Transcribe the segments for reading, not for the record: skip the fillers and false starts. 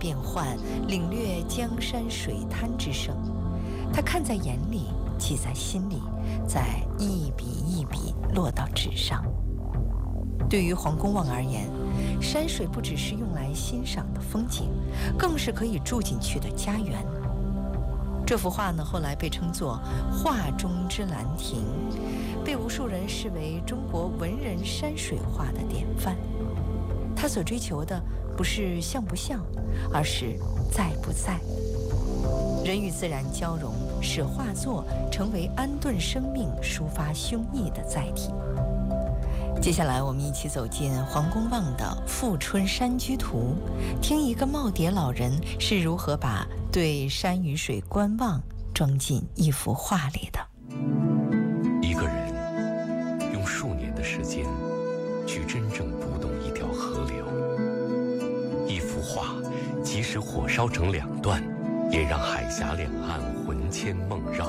变幻，领略江山水滩之盛。他看在眼里，记在心里，再一笔一笔落到纸上。对于黄公望而言，山水不只是用来欣赏的风景，更是可以住进去的家园。这幅画呢，后来被称作“画中之兰亭”，被无数人视为中国文人山水画的典范。他所追求的不是像不像，而是在不在。人与自然交融，使画作成为安顿生命、抒发胸臆的载体。接下来，我们一起走进黄公望的《富春山居图》，听一个耄耋老人是如何把对山与水观望装进一幅画里的。 一个人用数年的时间去真正读懂一条河流，一幅画即使火烧成两段，也让海峡两岸魂牵梦绕。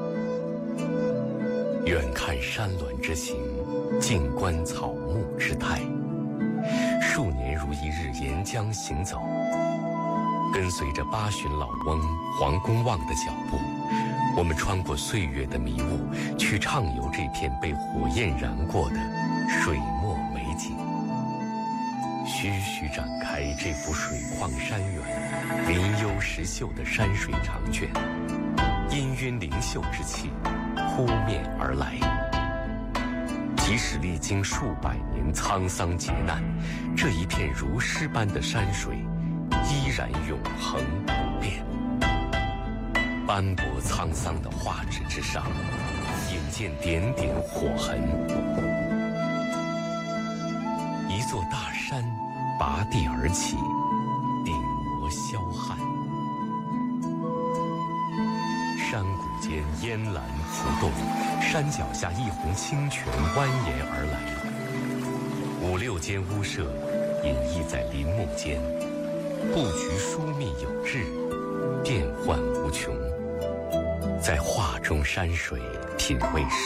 远看山峦之形，近观草木之态，数年如一日沿江行走，跟随着八旬老翁黄公望的脚步，我们穿过岁月的迷雾，去畅游这片被火焰燃过的水墨美景。徐徐展开这幅水旷山远、林幽石秀的山水长卷，氤氲灵秀之气扑面而来。即使历经数百年沧桑劫难，这一片如诗般的山水依然永恒不变。斑驳沧桑的画纸之上，引见点点火痕。一座大山拔地而起，顶摩霄汉。山谷间烟岚浮动，山脚下一泓清泉蜿蜒而来。五六间屋舍隐逸在林木间，布局疏密有致，变幻无穷。在画中山水品味